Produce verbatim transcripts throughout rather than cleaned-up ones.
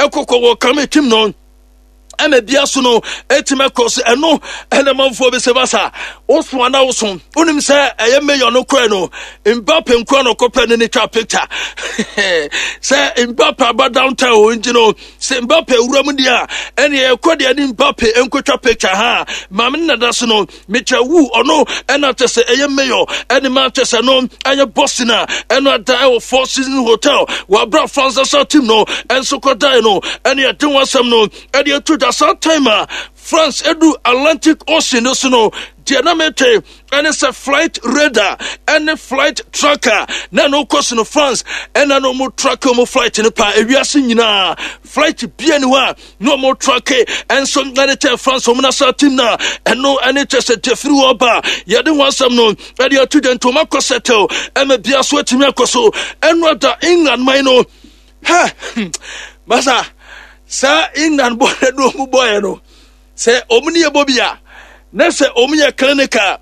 ekoko wo kame team no eme bia so no etime cross eno elemanfo be sebasa oso ana oso onim se eye mayor no kra no Mbappe nkwa no kopa ne twa picture se Mbappe aba downtown o njino se Mbappe uram dia ene e kode ani Mbappe enkotwa picture ha mam na da so no mecha wu ono ena tese eye mayor ene ma tese no anya bossina eno da e four season hotel wa bra France so team no enso koda no ene e den wasam no ene to that time France edu Atlantic Ocean no so no dianamete and it's a flight radar and a flight tracker na no course no France and no more tracker mo flight in pa ewiase nyina flight bia ni wa no more tracker and so na tell France mo na sa team na and no and it just a free oba ya de wan sam no e dey to den to ma settle e ma bia so atimi akoso and no da England man no ha masa sa England boy do mu boy no say omni e bobia na say omni e clinical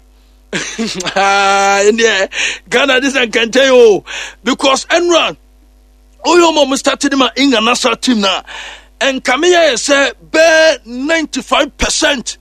ah India Ghana this and can tell you because Enron oyo mo started ma England national team na and Kamia say be ninety-five percent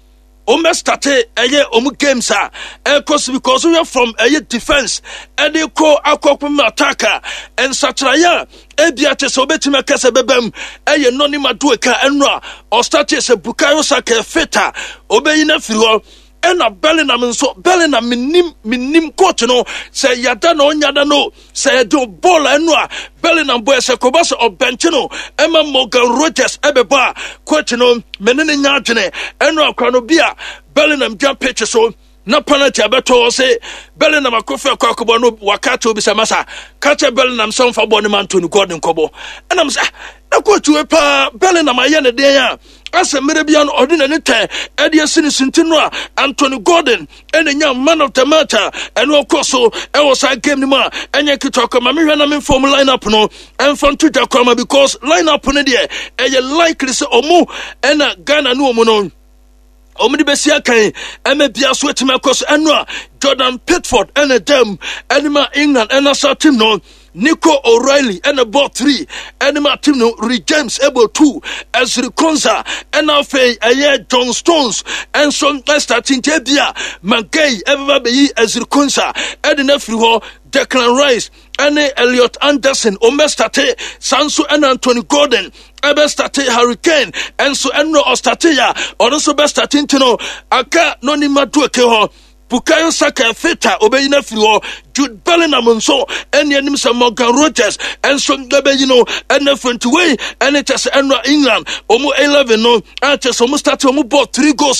Ome started eye omu games ah e cause because we are from eye defense e dey ko akokun attacker and satraya e bia te so betima kase bebam eye noni madueka enra or start se Bukayo Saka feta obeyina firi ho ena Bellingham nso Bellingham minim minim coach no say yada no nyada no say do ball enra Bellingham boy se kobase obenchino Emma Morgan Rogers ebeba coach no menene nyadwene enra kwano bia Bellingham jump pitch so na penalty abeto say Bellingham akofa kwakobo no wakato bi samasa catch Bellingham some for body man to Gordon Kobo and I'm say na coach we pa Bellingham aye ne den ya asa merebian ordinary ten e dey sinisintinua Anthony Gordon and enya man of the matter and of course so e was a game ni ma enya kitoko ma me hwe na me form lineup no en fon to Jakoma because lineup no dey e likely say omu and Ghana no omu no Omni besia kan eme bia so etima kos enwa Jordan Pickford and a dem anima England and a team no Nico O'Reilly and a ball three anima team no Re James able two Ezri Konsa and a fay a John Stones and some starting tebia Magay ever be Ezri Konsa and in every hall Declan Rice and Elliot Anderson Omestate Sansu and Anthony Gordon ebe start Hurricane and so enno ostatia or also best starting to know aka no ni madueke ho Bukayo Saka feta obeyina firi ho Jude Bellingham so and yenim some Morgan Rogers and so ebe you know and different way and it just enno England omo eleven no and just omo start omo ball three goals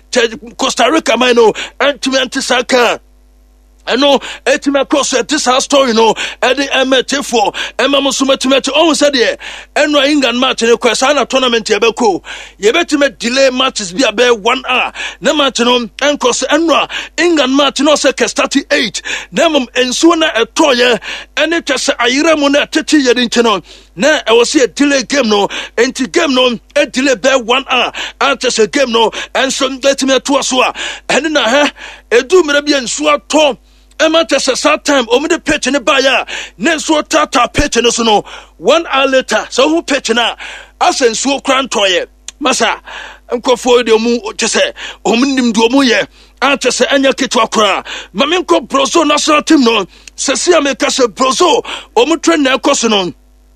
Costa Rica man no and to Saka I know etima cross this house story no e dey emete for emma musumetimete o said there eno England match ne kwesa na tournament ye beko ye betime delay matches bi abe one hour na match no enkos eno England match no se ke start eight na mum enso na etoye ene twese ayira mu na tete ye din no na e was a delay game no enti game no e delay be one hour after the game no enso betime to so a ene na he edu mere bi enso ato Emma tese sa time omi de pitch ne ba ya ne so tata pitch ne so no one hour later so who pitch na asensuo kran toye masa nkofo de mu tese omi nim do mu ye a tese anya kitwa kra mame nko Brazil national team no sesi ameka se Brazil omi train na ekoso no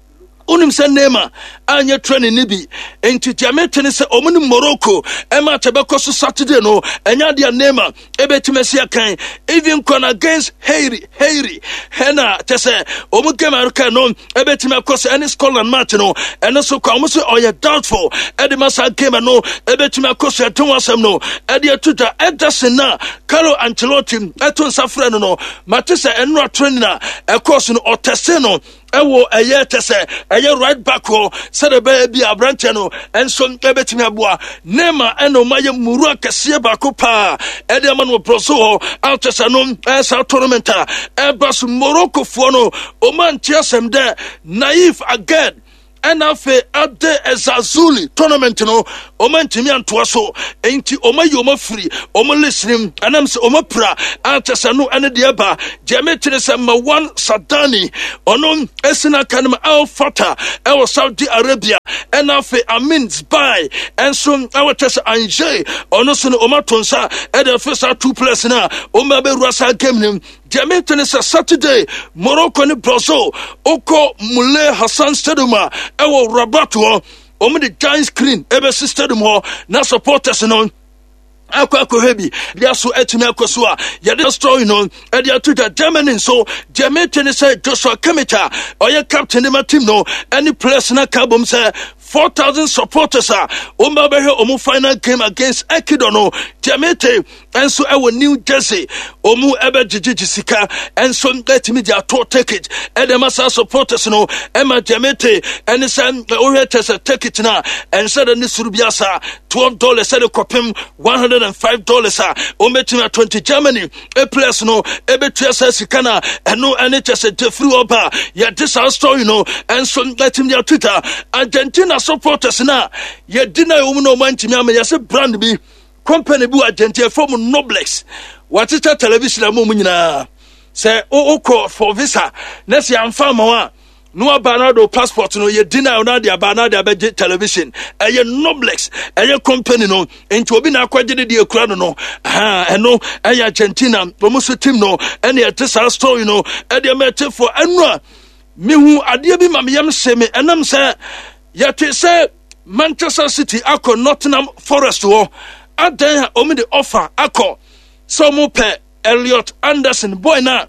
unim se Neymar anya training ni bi enti diamete se omuni Morocco e ma tebeko so Saturday no enya dia Neymar ebetimesi akan even kon against Hairi Hairi hena tese omu game arka no ebetimeko so any Scotland match no eno so kwa omu so oye doubtful e de masa game no ebetimeko so eton wasem no e de tuta Ederson na Carlo Ancelotti eton safre no no matese enro training na e course no otese no ewo eye tese eye right back ho said be bi abrante no enso ebetimi aboa Neymar eno maye muru akese baako pa e de ma no Brazil ho altese no esa tournament e bas Morocco fo no o man tiasem de naive again enafe ade ezazuli tournament no omantimi antoa so enti omayi omafiri omalisrim anam se omapra atasa no ene de ba Geometry se ma one Sadani ono esina kanam Al Fatah e Saudi Arabia enafe Amins by enso awatesa anje ono so no omatonsa e de fesa two plus na omaberu sa game nim Geometry se Saturday Morocco ni Brazil oko Mule Hassan Stadium e wo Rabat wo omo the giant screen ebe stadium ho na supporters no akwa ko hebi dia so etime akoso a ye the story no e dia to the Germany so Geometry say Joshua Kimmich oye captain the team no any place na kabom say four thousand supporters are Omba Behe Omu final game against Ecuador no Geometry and so our New Jersey Omu Ebe Jiji Sika and so let me their tour ticket and the massa supporters no Emma Geometry and the son Orienters take it now and said in this Rubiasa twelve dollars said a copim one hundred and five dollars are Ometima twenty Germany a place no Ebe Tresa Sikana and no N H S Jeffrey Oba yeah this our story no and so let him their Twitter Argentina supporters na ye dina omu no mantimi am ye se brand bi company bu Argentina from Noblex watita television am mu nyina se o o for visa na se amfa ma wa no abanado passport no ye dina na de abanado abeje television e ye Noblex e ye company no enti obi na akwagede de ekura no no ha eno e ye Argentina promotion team no e na tesa story no e de mete for enu a mehu ade bi ma me yam se me enam se yet say Manchester City ako Nottingham Forest wo adan omi the offer ako so mo pe Elliot Anderson boy na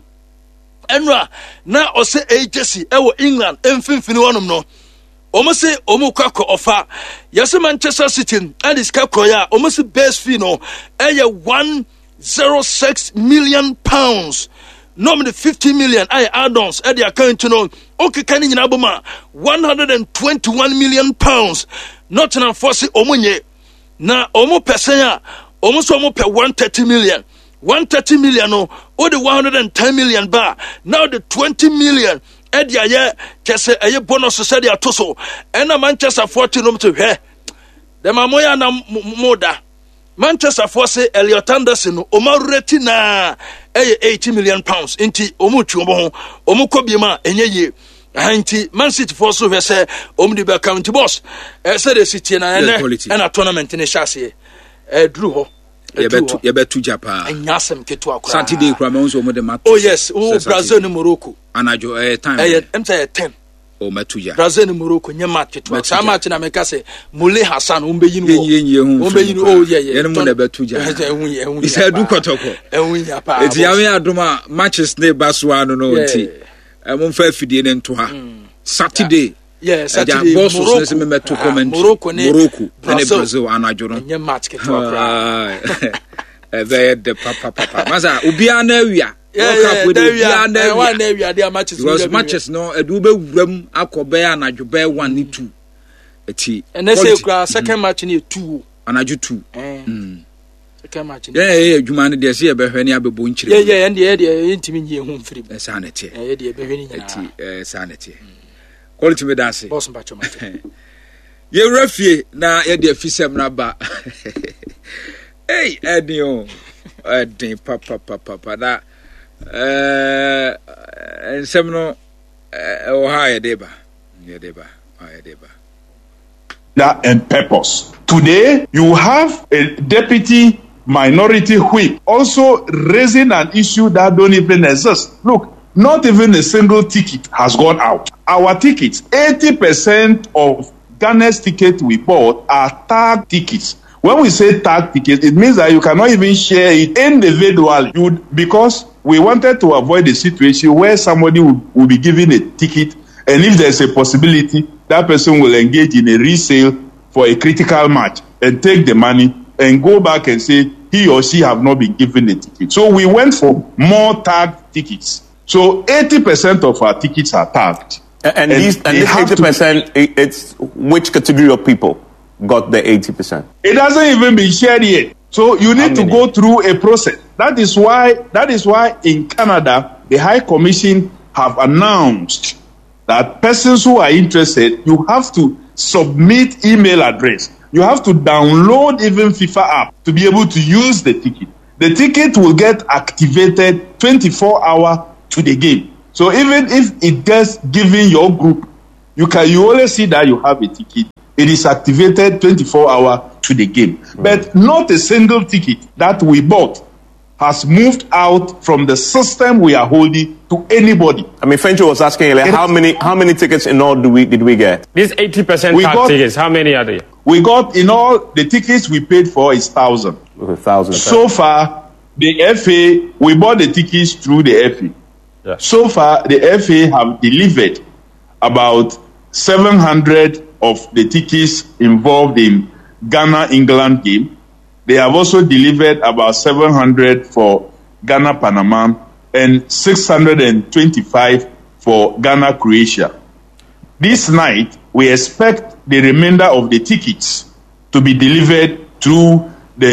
enra na o say agency e wo England emfinfini wonum no omo say omo kwako offer yes Manchester City and is kakoya omo say base fee no e ye one hundred six million pounds normally fifty million I add-ons at the account no okay can in aboma one hundred twenty-one million pounds not an force omunye na omo percent omo so omo per one hundred thirty million one hundred thirty million no or the one hundred ten million bar now the twenty million at the year just a bonus society atoso and a Manchester forty no to he the mamoya na moda Manchester Force Elliot Anderson Omar Retina eighty million pounds inti omutu omo omo kobiema enye ye anti Man City Force so say omo di county boss e say the city na na tournament ne chase e dru ho ye betu ye betu Japan anyasem ketu akwa Saturday kura me so omo de match oh yes oh Brazil and Morocco anajo eh time eh em say ten o matuja Brazil and Morocco nya match ketu sa match na me ka say Mule Hassan umbe yin wo yenye hu umbe yin oh yeah yeah yen mu na betuja ehun ye ehun isa du kotoko ehun ya pa eti yawe adoma matches ne baswa no no nti em fa fidie ne nto ha Saturday yeah Saturday Morocco se me meto comment Morocco ne Brazil anajo no nya match ketu akra eh be de papa papa maza ubia na awia yeah yeah na wa na awia dia matches because matches no edu be wuram akobe anajo be one ni two eti and they say kra second match ni two anajo two mm second match yeah yeah adwuma ne de se ye be hwe ne abebo nchire yeah yeah and de de intimi nyi hu mfiri e sa na tie eh de be hwe ni nyina eti eh sa na tie quality me dance boss mbacho mate ye refie na ye de afisem na ba hey edio edin papa papa papa da eh ensem no eh o ha ye deba ye deba ha ye deba that and purpose. Today you have a deputy minority whip also raising an issue that don't even exist. Look, not even a single ticket has gone out. Our tickets, eighty percent of Ghana's tickets we bought are tag tickets. When we say tag tickets, it means that you cannot even share it individually. You would, because we wanted to avoid a situation where somebody will, will be given a ticket, and if there's a possibility, that person will engage in a resale for a critical match and take the money and go back and say he or she have not been given a ticket. So we went for more tag tickets. So eighty percent of our tickets are tagged. And, and, and these and this eighty percent, it's which category of people got the eighty percent? It hasn't even been shared yet. So you need to go through a process. That is why that is why in Canada the High Commission have announced that persons who are interested, you have to submit email address. You have to download even FIFA app to be able to use the ticket. The ticket will get activated twenty-four hours to the game. So even if it gets given your group, you can you always see that you have a ticket. It is activated twenty-four hours to the game. Mm. But not a single ticket that we bought has moved out from the system we are holding to anybody. I mean, Fencho was asking earlier, how many how many tickets in all do we did we get? These eighty percent we card got, tickets, how many are there? We got in all the tickets we paid for is thousand. A thousand. So far, the F A, we bought the tickets through the F A. Yeah. So far, the F A have delivered about seven hundred of the tickets involved in Ghana-England game. They have also delivered about seven hundred for Ghana-Panama and six hundred twenty-five for Ghana-Croatia. This night, we expect the remainder of the tickets to be delivered through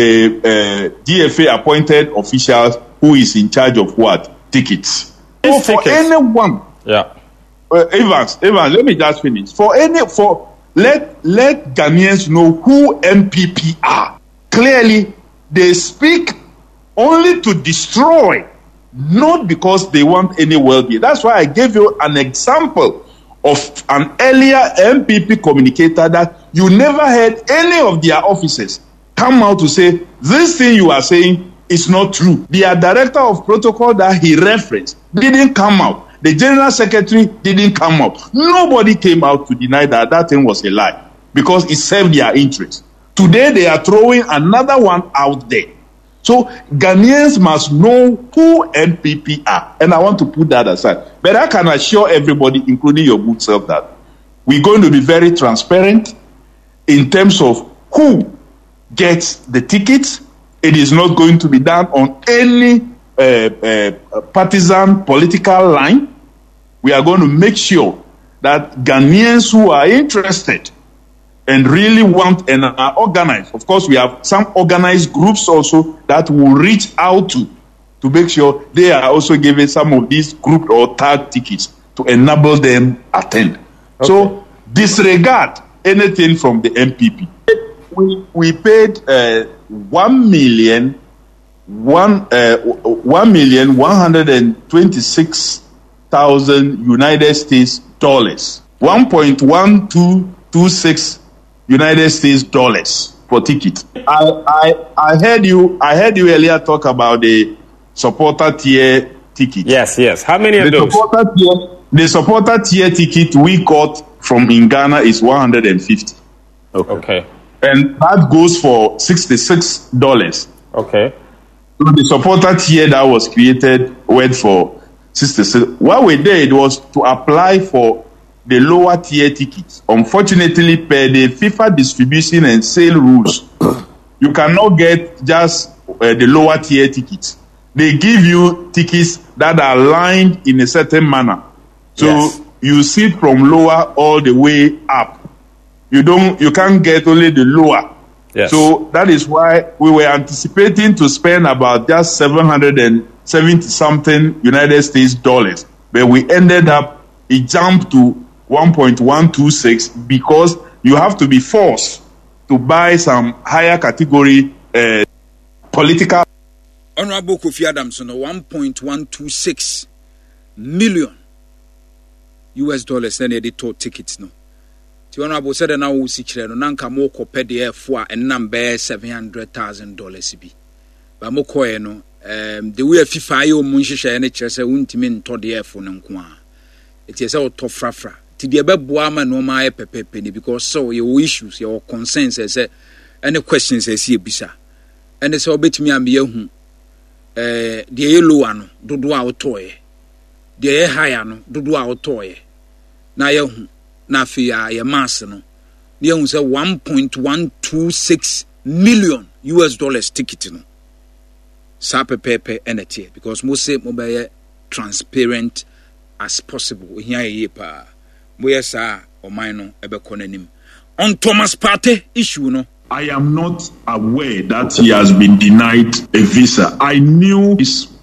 the uh, G F A-appointed officials who is in charge of what? Tickets. So for tickets. anyone, Yeah. uh, Evans, Evans, let me just finish. For any, for let let Ghanaians know who M P P are. Clearly, they speak only to destroy, not because they want any well-being. That's why I gave you an example of an earlier M P P communicator that you never heard any of their officers come out to say, this thing you are saying is not true. Their director of protocol that he referenced didn't come out. The general secretary didn't come out. Nobody came out to deny that that thing was a lie because it served their interest. Today they are throwing another one out there. So Ghanaians must know who M P P are. And I want to put that aside. But I can assure everybody, including your good self, that we're going to be very transparent in terms of who gets the tickets. It is not going to be done on any uh, uh, partisan political line. We are going to make sure that Ghanaians who are interested and really want and are organized. Of course, we have some organized groups also that will reach out to to make sure they are also given some of these group or tag tickets to enable them attend. Okay. So disregard anything from the M P P. We we paid uh, one million one uh, one million one hundred and twenty six thousand United States dollars. One point one two two six United States dollars for ticket. I, I I heard you I heard you earlier talk about the supporter tier ticket. Yes, yes. How many of the those? Supporter tier, the supporter tier ticket we got from in Ghana is one hundred fifty. Okay. okay. And that goes for sixty-six dollars. Okay. So the supporter tier that was created went for sixty-six. What we did was to apply for the lower tier tickets. Unfortunately, per the FIFA distribution and sale rules, you cannot get just uh, the lower tier tickets. They give you tickets that are lined in a certain manner. So yes. You sit from lower all the way up. You don't, you can't get only the lower. Yes. So that is why we were anticipating to spend about just seven hundred seventy something United States dollars. But we ended up, it jumped to one point one two six because you have to be forced to buy some higher category uh, political. Honorable Kofi Adams on one point one two six million U S dollars then they told tickets no. The Honorable said now we see children nanka mo kopɛ de for and number seven hundred thousand dollars bi. Ba mo koe no um the way FIFA ye o mo nhyehyɛ ne kyerɛ sɛ wuntimi ntɔ de for no nko a. It is all tough frafra. Ti de bɛboa ma no ma ye pepepe ni because so your issues your concerns say any questions say see ebisa. And so obetimi am ye hu eh de ye low ano dodo a otoye. De ye high ano dodo a otoye. Na ye hu na fi ya ye mass no. Ye hu say one point one two six million U S dollars ticket no. Sa pepepe enete because mo say mo be transparent as possible. Here ye pa. Moye sa oman no ebekɔ nanim. On Thomas Partey issue no. I am not aware that he has been denied a visa. I knew his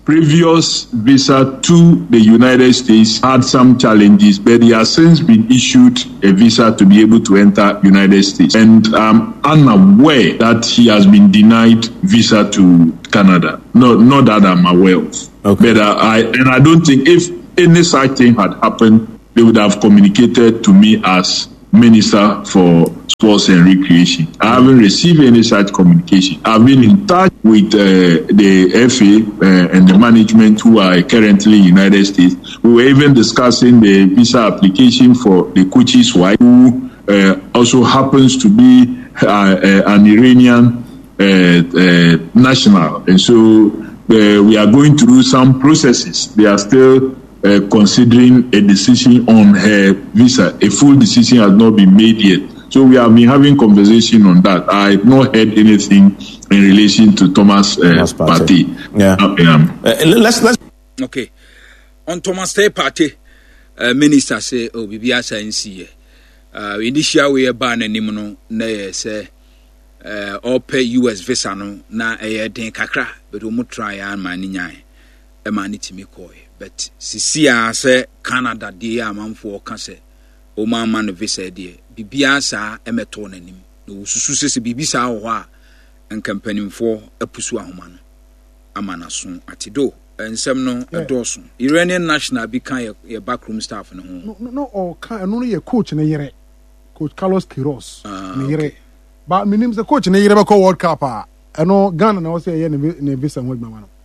previous visa to the United States had some challenges, but he has since been issued a visa to be able to enter United States. And I'm unaware that he has been denied visa to Canada. No, not that I'm aware of. Okay. But uh, I and I don't think if any such thing had happened, they would have communicated to me as Minister for Sports and Recreation. I haven't received any such communication. I've been in touch with uh, the F A uh, and the management who are currently in the United States. We were even discussing the visa application for the coach's wife, who uh, also happens to be uh, uh, an Iranian uh, uh, national. And so uh, we are going through some processes. They are still Uh, considering a decision on her visa. A full decision has not been made yet. So we have been having conversation on that. I have not heard anything in relation to Thomas, uh, Thomas Partey. Yeah. Uh, um, uh, let's, let's... Okay. On Thomas Partey, uh, Minister say, oh, Bibi Asa Nsiye. Uh, initial we ban and nimuno na say, uh, ope U S visa no na eye den kakra, but we mu try and mani nyai. E mani timi koi. But Sisia say Canada dear amanfo ka say o man man visa dear bibia sa emeto nanim no susu se bibisa ho a enkampanimfo for ahoma no amana so atido ensem no edoso Iranian national bi kan ye backroom staff no no no o kan no ye coach na yere coach Carlos Queiroz na yere ba minim se coach na yere be ko World Cup a eno Ghana na o say ye ne visa ho adwuma no.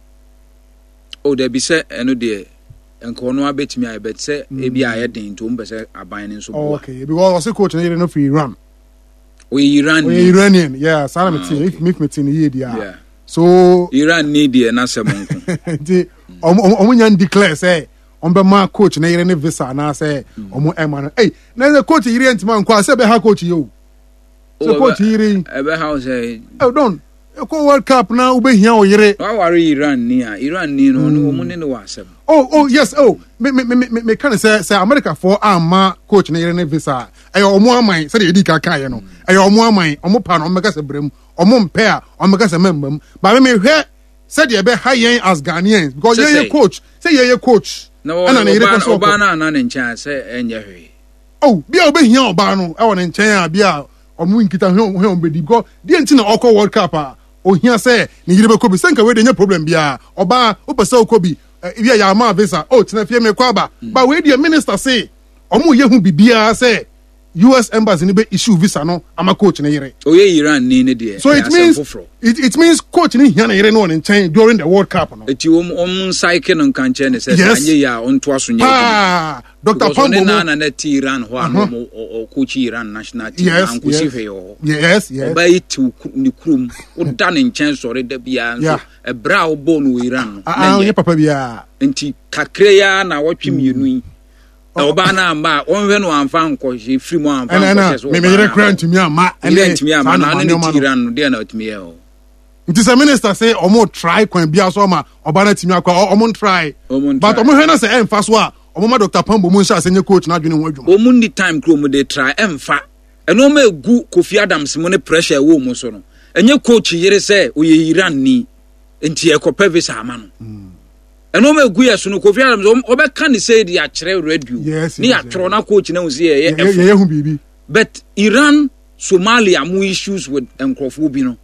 Oh, there be say eno de enko no abetimi aye bet say e bia aye den to mbe say aban nso bo. Okay, because also coach na no for Iran. We Iran. We Iranian. Yeah, Salam ah, okay. If me me tin here dia. Yeah. So Iran need the na se monko. Di omo nyan declare say on be ma coach na yere ne visa na say omo e ma no. Hey, na the coach yere ntima nko say be ha coach yo. So coach yere e be how say. Oh, don't. Ko World Cup na ube hia o yere. Wa worry Iran ni a Iran ni no no omo ne no wasem. Oh oh yes oh me me me me can say say America for ama coach na yere ne visa. Ayo omo aman say dey di ka kan ye no. Ayo omo aman omo pa no meka se brem. Omo mpe a omo meka se membam. Ba me me hwe say dey be high yen as Ghanaians because ye coach say ye coach. No na na yere so oba na na ne ncha say enye hwe. Oh bia ube hia oba no e won nchen a bia omo nkita hwe hwe ombedi because dey nti na okọ World Cup a o hia say ni yire be kobi senka we dey nya problem bia oba o pese o kobi bia ya ma visa o tina fie me kwaba ba we dey minister say omo ye hu bibia say U S embassy ni be issue visa no ama coach na yire o ye Iran ni ne dey so it means it, it means coach ni hia na yire no on chain during the World Cup no eti om om cycle no kan chain say anye ya on to aso nya ah Doctor Pambo na na na ti Iran ho ano o coach Iran national team an ko si hwe yo yes yes ba itu ni krum o da ne chain sore da bia so e bra o bo no Iran ah ye papa bia enti kakre ya na wotwe mienu yi oba na amba onwe no amfa nko je free mo amfa nko so me me yere grant mi ama ene ntimi ama na ne tiran no de na otimi ye o nti se minister say omo try kwan bia so ma oba na timi akwa omo try but omo hwe na say emfa so a omo ma Doctor Pambo mu nsa senye coach na adwene ho adwuma omo ni time kro mu de try emfa eno ma egu Kofi Adams mo ne pressure wo mu so no enye coach yere say oye Iran ni enti e ko pevisa ama no eno me gu yeso no Kofi Adams obeka ni say di akere radio ni atro na coach na uzi ye ye hu bibi but Iran Somalia mu issues with enkrofo bi no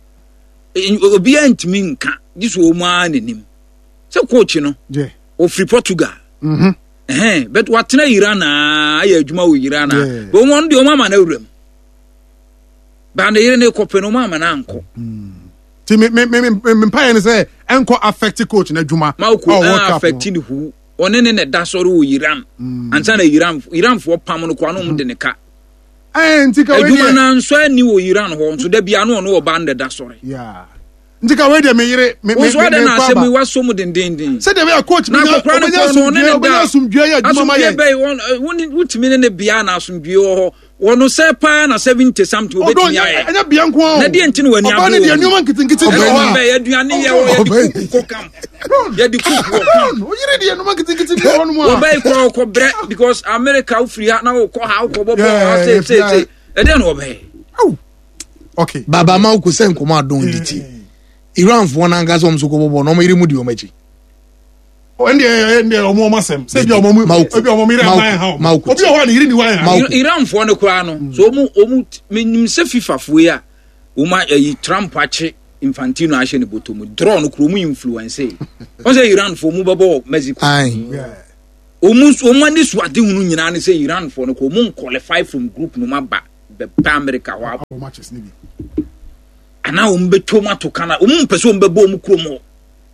obi antimi nka this wo ma nanim say coach no je o free Portugal mhm eh but what na Iran na aye adwuma wo Iran na bo won de o mama na wuram ba na yire ne kope no mama na anko ti me me me me pa yen say enko affect coach na dwuma o affect ni hu one ne ne da soro wo Iran ansa na Iran Iran fo pam no kwa no mu de ne ka eh ntika we dwuma na nso ani wo Iran ho nso da bia no no wo ba nda soro yeah ntika we de me yire me me so de na se me waso mu den den den say de we coach me na so ne na sumdue ya dwuma ma ye won wutimi ne ne bia na sumdue ho wono se pa na seventy something obetimi aye anya bia nko na de ntini wani abo ba ne de nyoma nkitinkitin o ba ya duane ye o ko kam ya di cook wo kam o yire de nyoma nkitinkitin ko no mu o ba ko ko bre because America u free na wo ko ha ko bobo say say say e de no be okay baba ma ko sen ko ma don diti Iran fo na ngazo mso ko bobo no mo yire mu di o machi and the and the omo masem say bi omo mu obi omo mi ran ha obi o ho na yiri ni wan ha Iran fo no kwa no so omu omu menim se FIFA fo ya uma yi Trump ache Infantino ahye ne botomu draw no kro mu influence o say Iran fo mu babo Mexico omu omu ani so ade hunu nyina ne say Iran fo no ko mu qualify from group no maba be America wa matches ni bi ana omu betomato kana omu pese omu bebo omu kro mo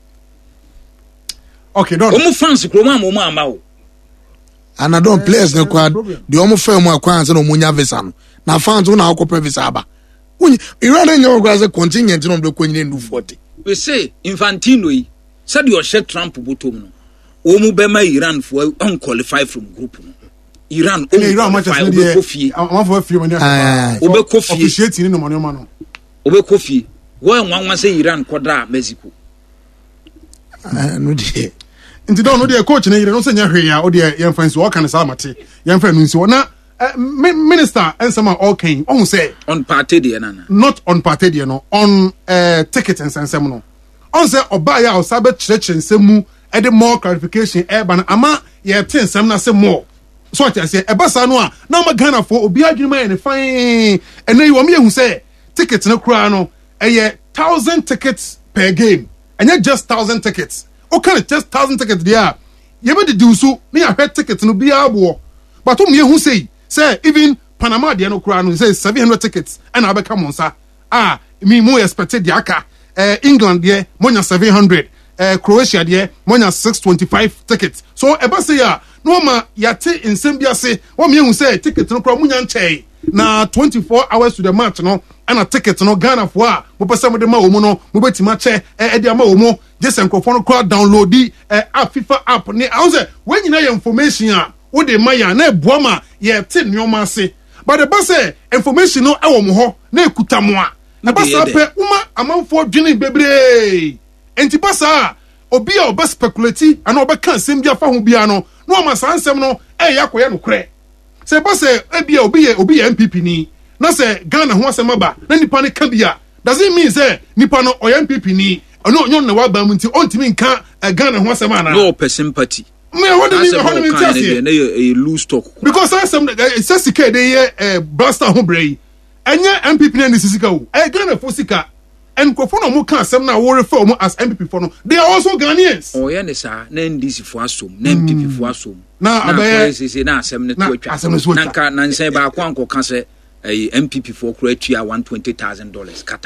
okay don't omu fans kro mo omu ama o ana don players ne kwa de omu fa mu akwa se no mu nya visa no na fans na akopɛ visa aba Iran and your guys contingent on the Queen do forty. We say Infantino, said your share Trump bottom. Omu Bema Iran for unqualified from group. Iran, Iran, much as Kofi. I want for a few minutes. Obe Kofi, appreciating in the money, man. Obe Kofi. One one say Iran quadra Mexico. No, dear. Into don't know their coach, and you don't say here, or their young friends walk and Samati, young friends. Now, Minister and some all came on say on party de nana not on party de no on uh, ticket and some no on say obaya o sabe church and semu e de more clarification e ban ama ye ten sem na say more so what I say e basa no a na ma Ghana for obi adwuma e fine and you want me hu say ticket no kura no e ye one thousand tickets per game and not just one thousand tickets o can just one thousand tickets there ye be do so me a ticket no bia abo but o me hu say say even Panama de no kura no say seven hundred tickets and abeka monsa ah me mo expected the aka uh, England there monya seven hundred uh, Croatia there monya six twenty-five tickets so eba say ya no ma yate nsem bia say wo me hu say ticket no kura munya nchei na twenty-four hours to the match no and a ticket no Ghana for a mo pese mo de ma wo mo no mo betima che e de ma wo mo just enkofo no kura download di uh, app FIFA app ni I say when you know information a wo de maya na ebuama ye te nyoma ase but the boss say information no e wo mo ho na ekuta mo a na boss apɛ uma amanfo dwene bebre enti boss a obi a oba speculate ana oba kan sem bia fa ho bia no no ma sansem no e yakoye no kre say boss say e bia obi ye obi ye M P P ni na say Ghana ho asem aba na nipa ne ka bia does it mean say nipa no oye M P P ni ono onyo na wa ba mu nti ontimi nka Ghana ho asem ana no person party me what do you mean what do you mean a loose talk because I some say sika dey eh blaster ho brei enye M P P na sika o e Ghana for sika en kofo no mo kan asem na wo refer mo as M P P for no they are also Ghanaians oh yeah ne sa na N D C for asom na M P P for asom na abaye say na asem ne to atwa na nka na nsen ba kwa nko kan say M P P for kura tua one hundred twenty thousand dollars kata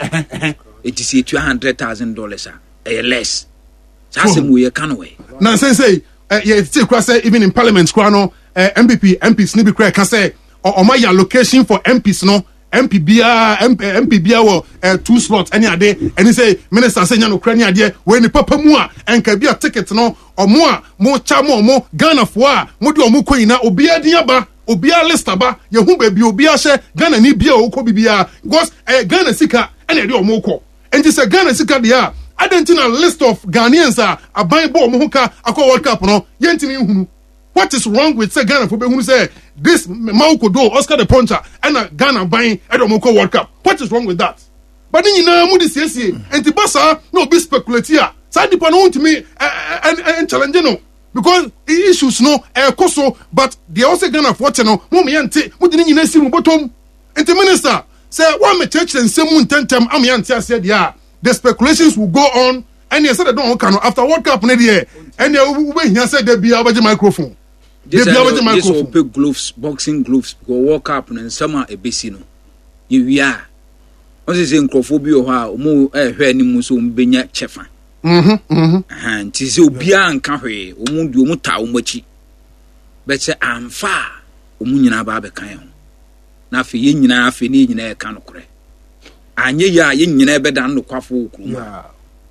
it is two hundred thousand dollars a less sa asem we kan we na nsen say Uh, yeah, it's still say even in Parliament, no, uh, M P P, M Ps, nibi can say, or my allocation for M Ps, no, M P B R, M P B R, uh, two slots any day, and he say, Minister say, no, Ukraine idea, when the papa mua, and can be a ticket, no, or more, more chamo, more Ghana for, more do more coin, or be a diaba, or be a list aba, your home baby, or be a share, Ghana ni beer, or could be a ghost, a Ghana sika, and a do moko, and this a Ghana sika dia. I don't think a list of Ghanaians are a buying ball Mohoka, a call World Cup, no, Yentini. What is wrong with say Ghana for who say this Mauko do Oscar the Poncha and a Ghana buying Edomoko World Cup? What is wrong with that? But then you know, Moody says here, and Tibasa, no be speculative. Sadi Panon to me and challenging because issues no air coso, but they also Ghana for no, Momiante, Moody in a bottom. And the minister say, one me church and Semun Tentem Amiantia said, yeah. The speculations will go on, and they said they don't can after World Cup next year, and they he said they be a microphone. They be a microphone. This gloves, boxing gloves, go World Cup and summer a basino. You are. What is in Crophobia or how more a any musum benya chefa. Hm, hm. And tis your bian carry, Umundu Muta Umachi. But say I'm far, Umunia Babacan. Now for yin, I finish in a canocre. Anye ya yin nyina be dan no kwafo okuma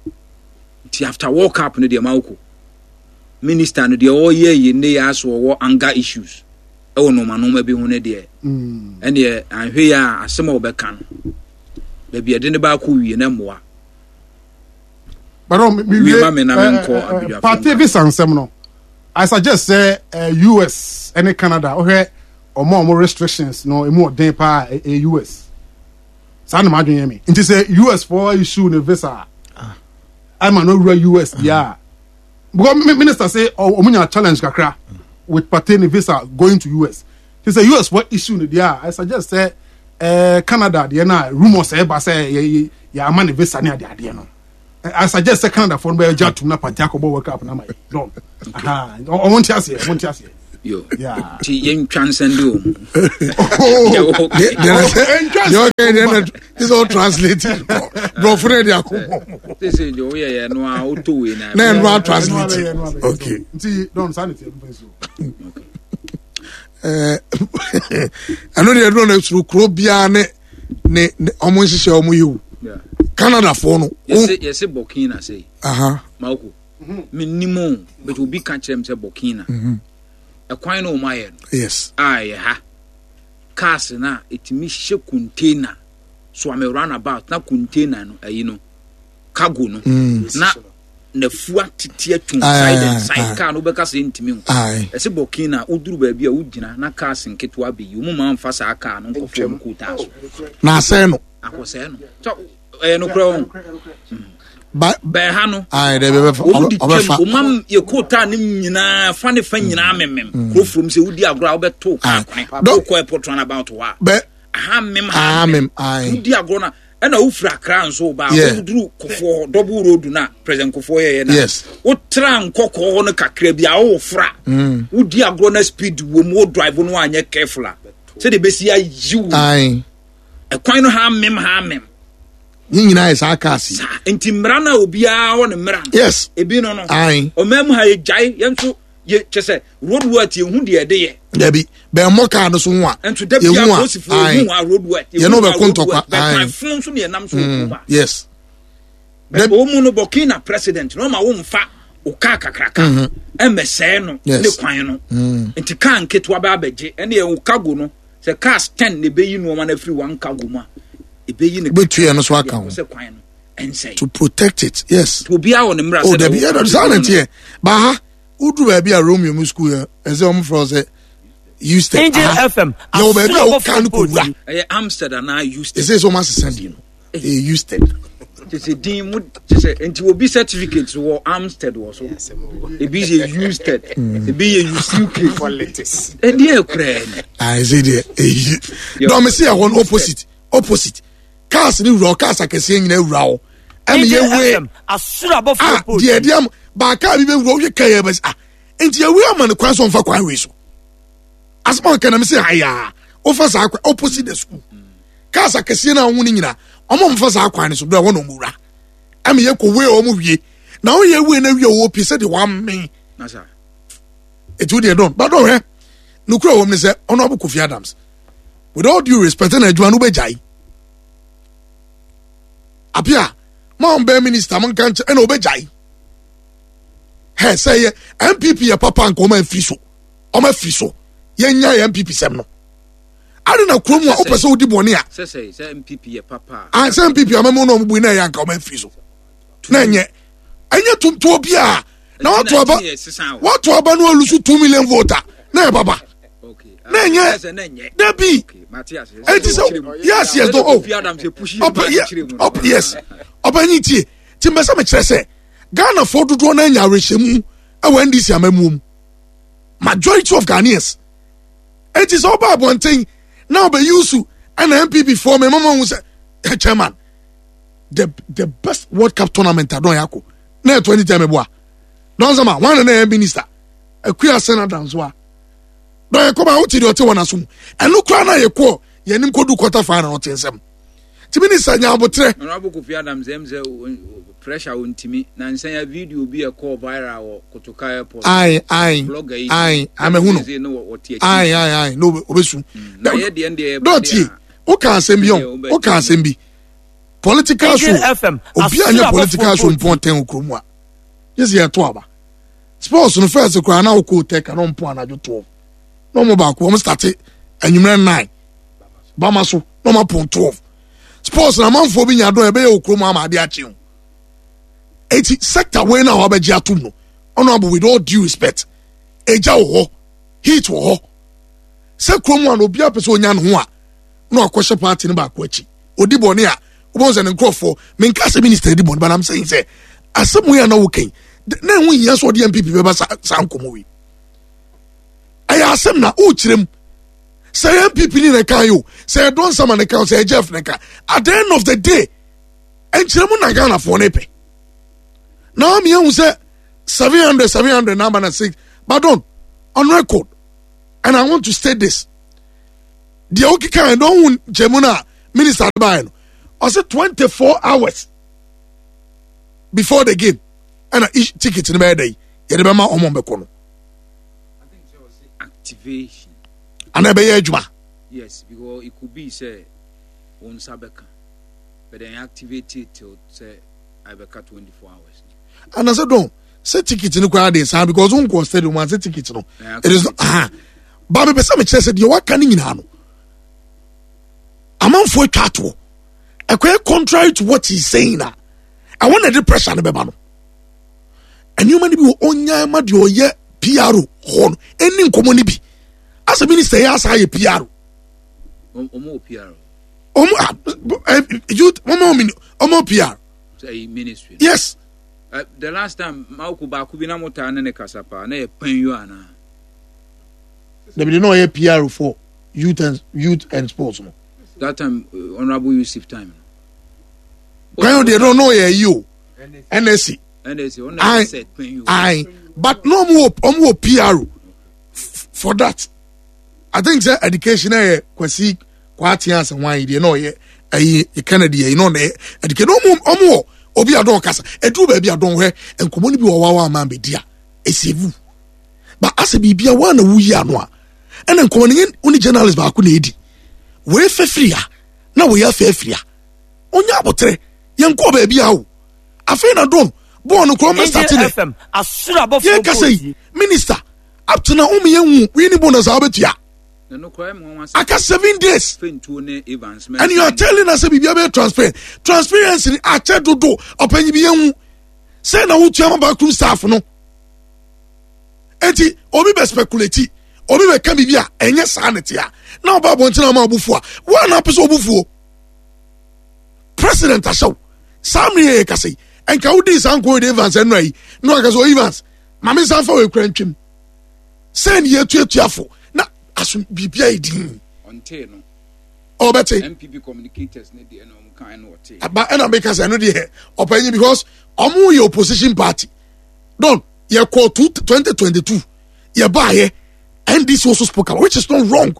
ti after World Cup no de mauko minister no de o ye ye ne ya so wo anger issues e wo no manoma bi hu ne de mm ene anhwe ya asema obeka no be bi de ne ba ko wie na moa but me we party visa nsem no I suggest say uh, U S and Canada o he o more restrictions no e mo den pa e U S San imagine me. It is a U S for issue in visa. I'm an over U S, yeah. because minister say omunya challenge kakra with pertaining visa going to U S. He say U S what issue no there. I suggest say uh, Canada there na rumors say ba say ya man visa ne ade ade no. I suggest say Canada for be jatum na party akobo work up na my. Don. Aha. O won ti ase, won ti ase. Yo. Yeah. Ti yen transcendo. Oh. This all translated. Bro Fred Yakubo. This is the way ya no auto we na. Na no translate. Okay. Nti don sanity so. Eh I know they don't know through Krobia ne ne omo nhihye omo yu. Yeah. Canada for no. Yes yes Burkina say. Aha. Mauko. Minimum but will be catch them say Burkina. Mhm. Akwan no ma ye no. Yes. Aye ha. Cars na etimi hye container. So am run about na container no ayi no. Cargo no. Na na fua tete atun side and side car no be ka se ntimi ho. Aye. Ese Burkina uduru ba bia udina na cars nketo abi. Umu ma mfa sa car no nkofo mu kuta so. Na say no. Akose no. So eh no kro. Ba ba ha no. Aye dey be fa. Obefa. Umam ye kota ne nyina fa ne fa nyina memem. Kro from se udi agora obeto ka kwan. Do ko airport run about wa. Be ha mem ha mem aye. Udi agora na na ufra kra nso ba uduru kofo double road na president kofo ye na. Yes. Wo tra nkoko no kakra bia wo fra. Udi agora na speed wo mo drive no anye careful. Se de besi ayi. Aye. E kwan no ha mem ha mem. Ni nyina is akasi. Enti mra na obia wo ne mra. Yes. Ebi no no. Aye. O mem ha ye jai yenso ye chese road work ye hu de de ye. Debi be mo ka no so ho a. Entu de bia posifo hu a road work. Ye no be kontokwa. Aye. Fun so ne nam so ko. Yes. De o mu no Burkina president no ma wo mfa o ka kakraka. E mese no ne kwan no. Enti kan ketwa ba abeje ene ye o kago no. Se cars ten ne be yi no ma na free one kago ma. Between us, to protect it, yes. To be our number. Oh, there be other silent here. Baha, who do I be a Romeo Muscu as I'm from the Houston F M? No, baby, I can't go. Amsterdam, I used to say so much sending. Houston. It's a dean would say, and to be certificates or Amsterdam was it be a used it be a U K politics. A dear friend. I said, don't see a one opposite. Opposite. Cars ni raw cars akese nyina wura. Am ye we asura bo for post. Die diam ba car bi be wura ye kan ye bes ah. Enti ye we am ne kwan so mfa kwan we so. Asma kan am say aya. Ofa sa opposite the school. Cars akese na hu ni nyina. Omo mfa sa kwan ni so do wo no mura. Am ye ko we o mu wie. Na wo ye we na wie o pi se de one men. Na sir. Etu de don. Ba do he. No kura wo me say Honorable Kofi Adams. With all due respect, na adwuma no be jai. Apia, ma on be minister man kan e no be jai. He say M P P ya papa nko ma fi so. O ma fi so. Ye nya ya M P P sem no. Ade na krom a opese odi bone a. Say say say M P P ya papa. Ah say M P P amemo no mbu na ya nka o ma fi so. Na nye. Anya tum to bia. Na watu aba. Watu aba no alusu two million voter. Na e baba. Nenye, Debbie. It is yes, yes, oh, up, yes. Obaniti, Timbasa Mechese, Ghana for to draw Nanya Rishemu, and when this Yamamum. Majority of Ghanaians. It is all about one thing. Now be used to an M P before my mama was a chairman. The the best World Cup tournament at Doyako. Now twenty time boy. Don't sama one and a minister. A queer senator as well. Don't come out to the hotel assume. And look na ye ko ye nim ko du quarter final not ensem. Ti minister nya abotre. Honorable Kofi Adams emze pressure on timi na nsan video bi e call viral or Kotoka airport. Ai ai. Ai amehuno. Ai ai ai no obesu. Na ye de ende e ba. Don't o kan asem bi on. O kan asem bi. Political show. Obi anya political show important okromu a. Yes ye to aba. Sports no first kwa na o ko take na mpo anajo to. No more back. We start it and you nine. Bamaso, no more point twelve. Sports na man for being a do a bay or chroma madiachi. Eighty sector way now about Jatuno. Honorable with all due respect. Eja ho, heat ho. Se chroma no be a person yan hoa. No question party in back wechi. Odibonia was an encroft for Minkasa minister, but I'm saying, say, as some way are no working. na hu nya so de M P P be ba sa nkomo wi aya asem na o kirem say M P P ni na kan yo say don sama na kan say Jeff na kan at the end of the day en kirem na Ghana for ne pe now me hu say seven hundred seven hundred number na six but on on record and I want to state this the okay kan don jemuna minister by no I said twenty-four hours before the game and each ticket in the day you remember omo be kono I think it was activation and I be ejuma yes because it could be say on sabeka but then activated till say I be cut twenty-four hours and I said don't say ticket in the day say because on go stadium one say ticket no it is not ah but me be say me say the what can nyina no amanfo atwato ekwe contrary to what he's saying now I want the pressure na beba no and you many be onya ma de oye P R hon eni nkomo ni bi as a minister ya sa ye P R omo P R omo youth omo omo P R say ministry yes uh, the last time mauku ba ku bi na mota na ne kasapa na ye pan you ana they be no ye P R for youth and youth and sports no that time uh, honorable Yusuf time when they don't know you N S C N S C I said I but no more more P R for that I think say education eh kwasi kwati answer why dey no ye eh Kennedy you know na education no more obi adon kasa edu ba bi adon hwe enkomo ni bi wo wawa man be dia esivu but asa bibia wa na wuyi ano a ena enkomo ni uni journalist ba ku na edi we fefria na we ya fefria onya abotre yenko ba bia wo afi na don born no kro start ne F M asura bo yen ka say minister up to na umi yen we ni bonus abetua no kro mo wan aka seven days fentu ne Evans and you are telling us bibia be transparent transparency a che dodo opanyi bi yen say na wutu am ba crew staff no enti obi be speculate obi be ka bibia enye sanity a na oba bontina ma obufu a wa na pese obufu president ashaw samri e ka say enka wudi sanko de Evans enrai no aka so Evans mame sanfa we krantwem sen ye tuatuafo na aso bibia idin onte no obete M P P communicators ne de no kan no ote aba na make us no de opanyi because omo ye opposition party don ye call twenty twenty-two ye ba ye and this also spoke about which is not wrong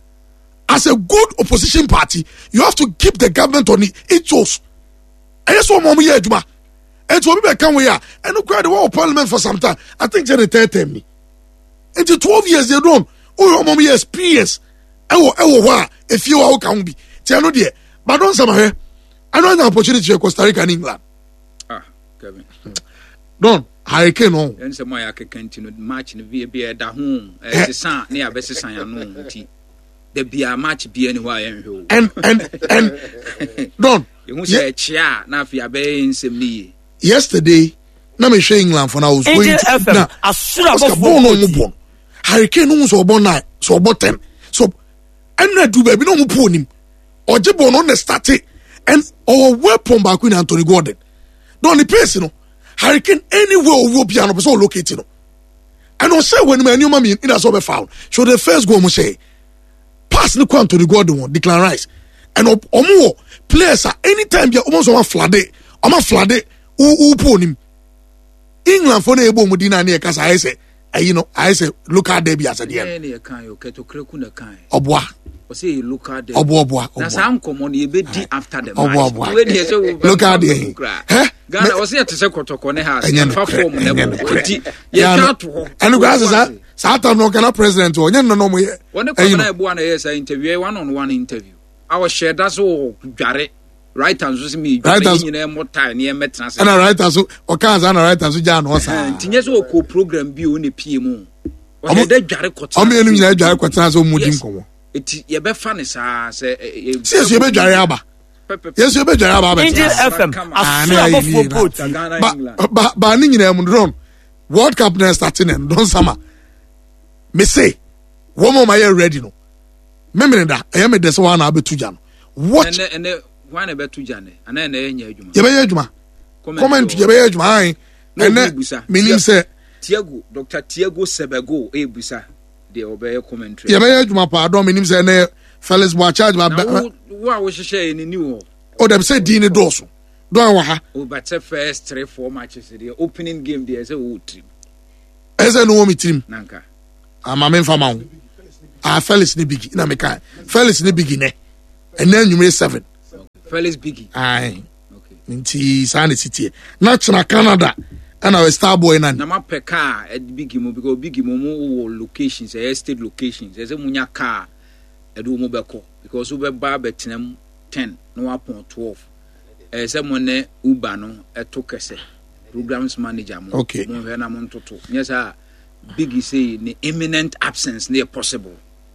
as a good opposition party you have to keep the government on it it shows and so mom ye aduma and to be can we are and no cry the whole parliament for some time I think they third term me into twelve years they don't oh mom ye experience e wo e wo ho a if you are can be tell no there but don't some here I don't have an opportunity to Costa Rica and England ah Kevin don't hurricane no en se moya ke continue match ne bi bi da ho e se san ne ya be se san ya no nti the bia match bia ni wa yen hwe and and and don't you say chia na fi abe nsem ni yesterday na me hwe England for now was going to na asura bo no mo hurricane no so bo nine so bo ten so and na do baby no mo po nim oje bo no na start and our weapon back in Anthony Gordon don't the pace no hurricane anywhere over piano so locate no and on say when me new mama in as over foul so the first goal mo say pass no kwant to the Gordon one Declan Rice and omo players are anytime you almost one flood omo flood u po nim England for na ebo mo dina na e kasa I say you know I say local derby as the end na kan yo keto kreku na kan oboa o say local derby oboa oboa na sam common e be di after the match oboa we dey say local derby eh Ghana o say tese kotoko ne ha fa form na bo ti ye ka to and go as sa sa ta no kana president o nya no no mo ye woni ko na e bo na yes interview one on one interview our share that so dware right and so me you know more time near metna and right so o kan za na right so ja no sa tinye so ko program bi o ne pie mu o de dware kotna o me enu nyina dware kotna so mudi nkomo eti ye be fa ne sa se se se be dware aba yes you be dware aba ba F M asura bo football ba ba ni nyina mu don World Cup na starting and don sama me say wo mo ma ye ready no me me da e me de so wa na abetu ja no watch ene ene wa na betu ja ne ana na enya adwuma ye be ye adwuma comment ye be ye adwuma ai no busa menim say Tiago Doctor Tiago Sebego e busa de obey commentary ye be adwuma pa do menim say na Felix Boa charge ma wo a wo hye ni ni wo o dem say di ni doso don wa ha o better first three four matches the opening game there say wo trim ese no wo mi trim nanka ama me mfa ma wo ah Felix ni bigi na me kan Felix ni bigi ne ena nwumre seven Felix bigi ai okay nti sana city na china Canada and our star boy na na ma pe car e bigi mo because bigi mo mo locations e state locations e say munya car e do mo be ko because we be ba betenam ten no upon twelve e say mo ne Uber no e to kese programs manager mo okay mo he na mo ntoto yes ah bigi say the imminent absence near possible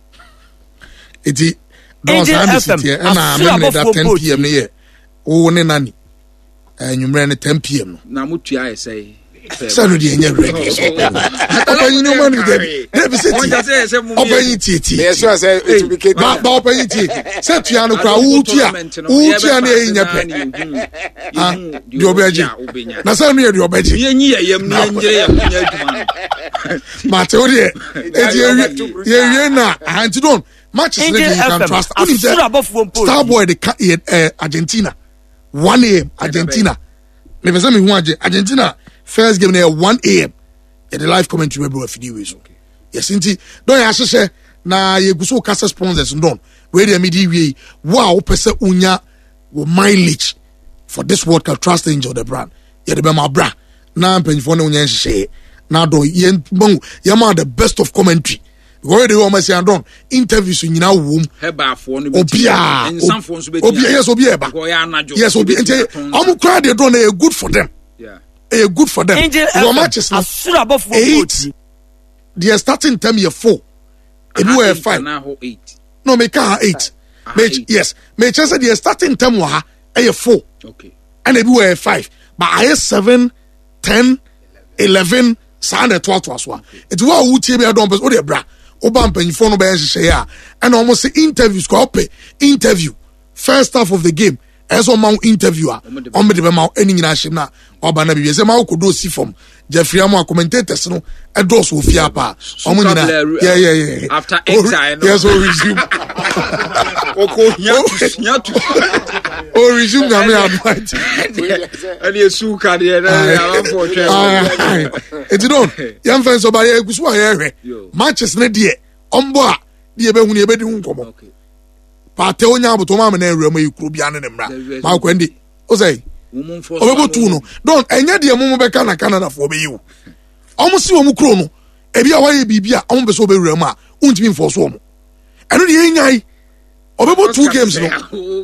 iti don sana city e na me that ten p m ne ye o ne nani enwumre ne ten p m no na mutu aye say sanu di enye ready open you man with them dey say open you titi yes so say it will be keep ba ba open you titi say tua no kra utia utia na enya pe ah di obeji na sanu ye di obeji ye nyi yam ni enjere yam nya adwuma ma te o de e ye ye na anti don matches you can trust only star boy the Argentina one a m Argentina me pese me hu Argentina first game na one a m at the live commentary we bro video so yes nti don ya hye na ye guso kasa sponsors don we dey medi we wow pese unya wo mileage for this World Cup trust angel the brand ye dey be my bra na mpanfo na unya hye na do ye bon ye ma the best of commentary because they almost say don interviews nyina wom hebafo no obia ensanfo nso be obia yes obia ba yes obia nti am crowd they don a good for them yeah a good for them your matches na eight the starting time year four and we were five no make her eight make yes make say the starting time wa e four okay and we were five but I seven ten eleven sand twelve to as well it wa wutie be don person o de bra oba mpanyifo no be hye ya and almost say interviews ko pe interview first half of the game as on my interviewer on the ma any nyina hye na oba na bibi say ma ko do si form Jeffrey am commentators no e do so ofia pa omo nyina yeah yeah yeah after exile yes o resume oko nya tu o resume na me advice and you su ka de na am for twa it don't yam fence so ba ye gusu aye hwe matches ne de ombo a de be hu ne be di hu nkomo pate onya aboto ma me na awura ma yikuru bia ne mra ma kwandi o say obebo tu no don't enye de mu be kana Canada for be you omo si omo kro no e bia wa ye bibia omo be so be awura ma untimi mfo so omo eno de enyai obebo two games no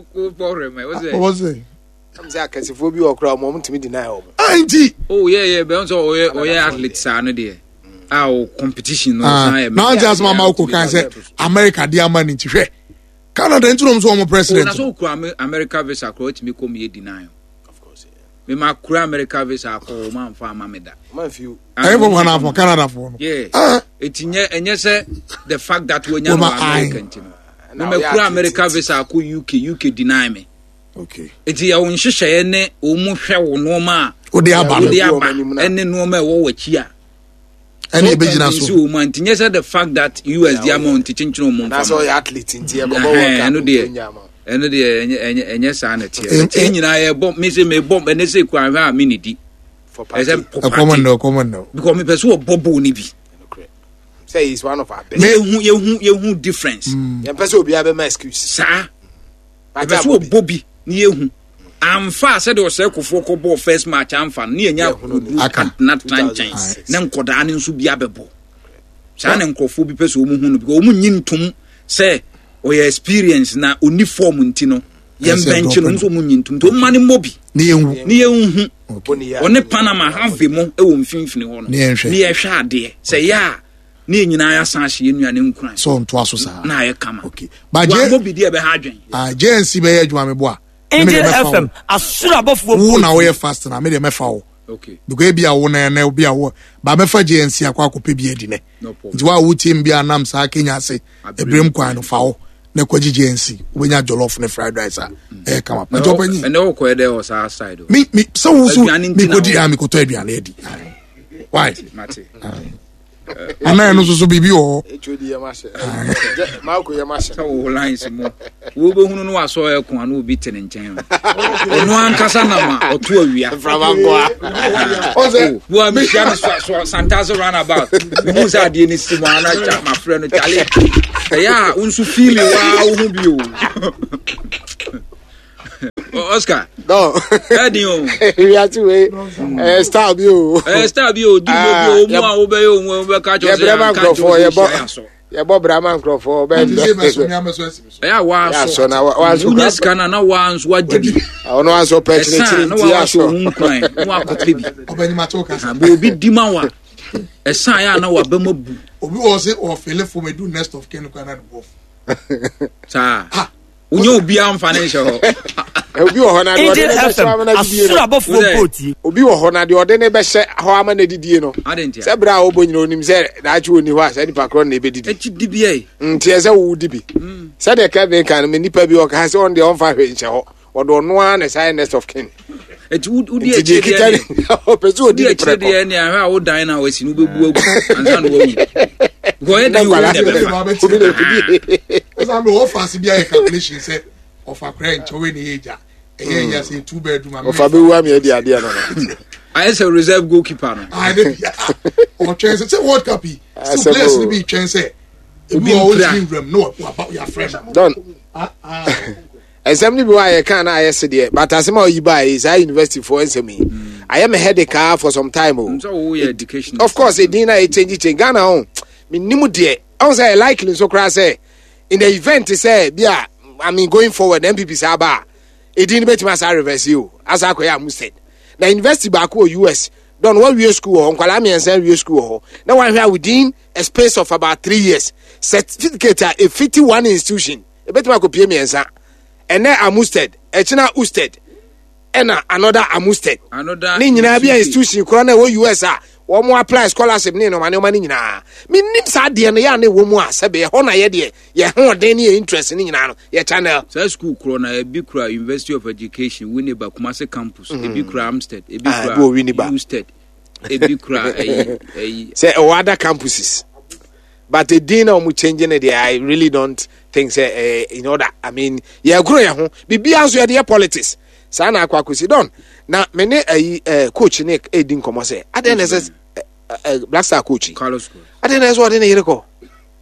o was it I'm say akasifo bi okra omo mtimi deny omo anti oh yeah yeah be so oye oye athletes anu de ah competition no na na just mama ko kan say America dia man nti hwe Canada ntunom so omo president na so ku America visa ko timi kom ye deny of course me ma kura America visa ko man fa ma meda man few I even wanna for Canada for yeah etinye enye say the fact that we nya American team me ma kura America visa ko U K U K deny me okay eti ya won hyehyɛ ne omu hwɛ wo no ma o de aba o de aba ene no ma wo wachi a ene be gina so so man tinye say the fact that U S the amount chinchino mo na so ya athlete nti e bobo wo ka eno de eno de enye enye sa na tie enyina ye bomb me say me bomb ene say kwa ha me nidi for party common no common no because me person bobo ni bi say he's one of our best me hu ye hu ye hu difference ye person obi abe my excuse sa me person bobi ni ehu amfa se de ose kofo ko ball first match amfa ni enya aka na chance na nkoda ne nso bia bebo sa na nkofo bi pese omu hu no because omu nyintum se o ye experience na uniform ntino ye bench no nso omu nyintum to mane mobi ni ehu ni ehu one Panama have mo e wo mfimfini ho no ni ye hwa ade se ya ni nyina ya san hye nua ne nkuran so nto aso sa na ye kama okay ba je mobi de be ha adwen ah je nsi be ye adwuma me bo a Angel F M asura abofo wo na wo ye fast na me de mefa wo okay because bia wo na na bia wo ba mefa J N C akwa akopɛ bi adi ne nti wa wo team bia nam sa Kenya ase ebrem kwan no fa wo na kwaji G N C we nya jollof ne fried rice ah eh come up. Job any. And no ko dey o sa side. Me me so wo so me ko di am ko to aduane adi. Why? Mate. Ana no so so bibi o. Echodi ya mashe. Ma ko ya mashe. So wo lines mo. Wo be hunu no aso e ko anu obi tene nchen. Onu ankasa na ma otu awia. From Angoa. Oze wo am share so Santazo runabout. Wo say ade ni simo ana cha ma frɛ no chale. Ya unsu feel wa wo hu bi o. Oscar. No. Eddie o. We are to way. Eh star bi o. Eh star bi o du mo bi o mo a wo be o mo be ka cho say. Ya Brahman Crawford ye bo. Ya bo Brahman Crawford be. Ya wa so. So na wa so. Unya scanner na wa so wajibi. Ono an so pet ni tiri ti ya so. Mo kwan mo akope bi. Obani matoka. Bo obi di ma wa. Esan ya na wa be mo bu. Obi wo say o fele for me do next of kin kwa na do. Sa. Unyo obi am financial ho. Obi wo ho na de ode na so ama na didie. Asura bofo poti. Obi wo ho na de ode na be hye ho ama na didie no. Adentia. Se bra obonyina onim se da achi oni ho a se nipa kro na ebe didi. Echi dibi e. Nti ese wo dibi. Se de ka ben kan me nipa bi o ka se on de on fa hwe nche ho. Odo no a na say next of kin. Eti udi e che de. O peso odi e pre de ni a o dan na we si no bebu agu. Ansa no wawu. Go e dan wo na be. Oza me offers bia e calculation say of a crunch we ni eja. Eh ya say two bedroom am. Of abewu am e di ade no. I say reserve goalkeeper no. I dey. O chance say World Cup. So players ni be chance say. Obi always in room no about your friend. Don. Ah ah. Assembly bi wa ye kan na aye se de but asema oyi ba is I university for nsemi. I am a headache for some time o. So we education. Of course e din na e change change Ghana on. Me nimu de. I say likely so cra say in the event say bia I mean going forward M P P say ba e din betima sa reverse you as akoya Amusted. Na university ba ko U S don what we school on kwala me ensan we school ho. Na one here within a space of about three years certificate a fifty-one institution e betima ko pie me ensan. And then Amusted, Echina Usted, and another Amusted. Another. Ni nyina bia institution corona wo U S A. Wo mo apply scholarship ni no mane o mane nyina. Me nim sa de ne ya ne wo mu a se be ho na ye de ye ho den ni interest ni nyina no ye channel. So school corona e bi kura University of Education Winneba Kumasi campus, e bi kura Amstead, e bi kura Usted, e bi kura eh say other campuses. But the dinner mu changing it I really don't think say uh, in order. I mean, yeah, grow ya ho. Bibi anso ya politics. Sa na akwa kwesi don. Na me ne uh, coach Nick e din komo say. Aden na say Black Star coach. Carlos. Aden na so aden yire ko.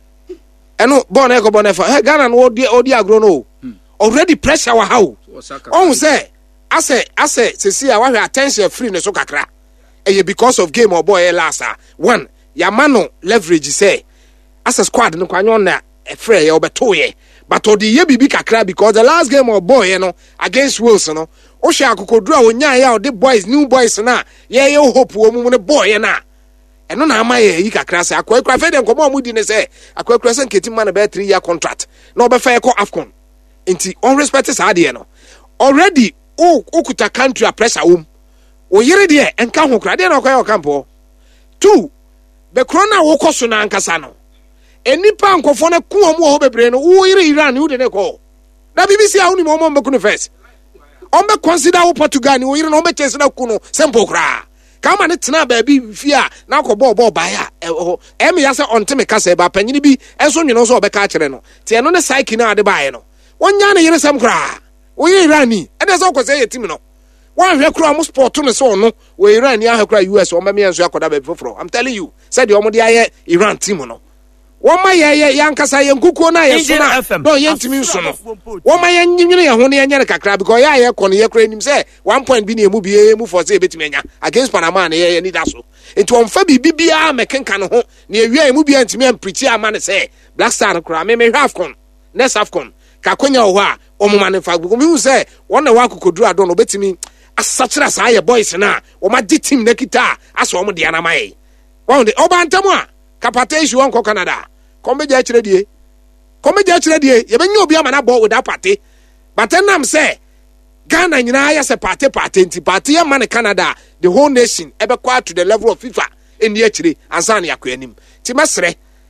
Eno bon e ko bon e fa. Hey, Ghana no odi odi agro no. Hmm. Already pressure wa how. On say ase ase se see a wa attention free ne so kakra. E because of game or boy last one. Ya mano leverage say as a squad no kwanyo na e free ye obeto ye but odi ye bibi kakra because the last game of boy you know against Wales no o hwe akokoduru a onya ya o the boys new boys na ye ye hope wo mu ne boy na eno na ama ye yi kakra say akwakura fe de nkomo amudi ne say akwakura say nketi man be three year contract na obefa ye ko AFCON enti on respect sa de no already o okuta country a pressure wom o yire de enka ho kra de na okoye okampo two be krona wo koso na ankasa no enipa nkofo na kuo mu ho bebre no wo yire Iran wo de ne ko da B B C a woni mo mo mbeku no first on be consider wo Portugal ni wo yire no be chese na ku no sempo kra ka ma ne tena ba bi fi a na ko bo bo ba ya e me ya se on teme kasa ba panyini bi enso nwene so obeka kire no te no ne cycle na ade ba ye no wonya na yire sem kra wo yire Iran ni e de so ko se yetim no wan hwe kra mo sport no so no wo Iran ni a kra U S o ma me enso akoda ba foforo I'm telling you said the omo de aye Iran team no woma ye ye yankasa ye nkukuo na ye so na do ye ntimi nso no woma ye nyinwene ye ho ne ye nyere kakra because ya ye kono ye kra nim say one point bi na emu bi emu for say betimi anya against Panama na ye ye ni da so enti wonfa bibi bia mekenka no ho na ewia emu bia ntimi ampreach ama ne say Black Star no kra me me hwa AFCON next AFCON ka konya ho a omuma ne fa because me hu say won na wa kokoduru adon no betimi asachira sa ye boys na woma di team na kita aso omo de ana mai won de obantamu a kapate issue on Canada. Come be chire die. Come be chire die. Ye benyo obi ama na ball with that party. But then am say Ghana nyina ya se party party nti party ya man Canada the whole nation ebe kwa to the level of FIFA in the chire ansa na yakoanim. Ti mesre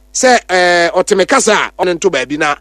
say eh otemekasa on nto ba bi na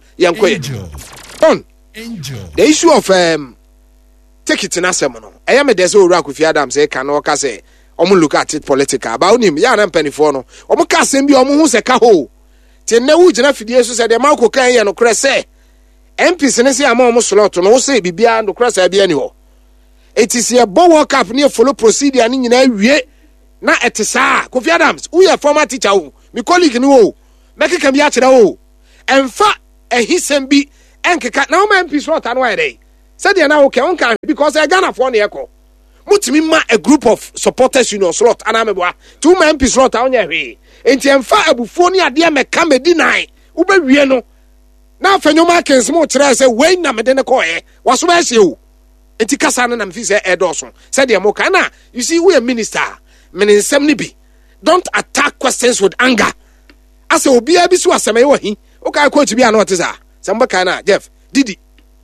yenko on the issue of um take it na asem no eya me dey say Owura Kofi Adams say kan o ka say omo look at it political about him ya na mpanifo no omo ka asem bi omo hu se ka ho ti na wu gina fidie so say de ma ko kan ye no kre say M Ps ne say ama omo slot no wo say bibia no kre say bia ni ho it is a World Cup near follow procedure ni nyina wie na etisa Kofi Adams who your former teacher wo me colleague ni wo make kan bia kire wo emfa ehisem bi enkeka na o M P slot anu ayde said they now okay on can because I Ghana for ne ekọ mutimi ma a group of supporters you know slot anameboa two M P slot on ya hwe enti emfa abufuo ni ade meka medi nine wo ba wie no na afanyoma kens mo kire say we na mede ne ko ye waso ba hye o enti kasa na mfi say edoso said they mo kana you see we a minister meninsem ni bi don't attack questions with anger asa obi abi so aseme wo hi o kai coach bi ana otisa samba kana Jeff Didi